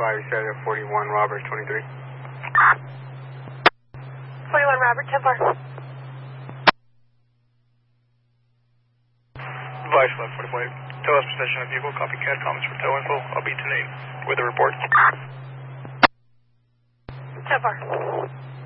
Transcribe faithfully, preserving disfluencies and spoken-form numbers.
Advisory Cellular forty-one, Robert twenty-three. forty-one Robert, ten four. Advice left forty-five. Tell us possession of vehicle, copycat comments for tow info. I'll be to name with a report. ten four.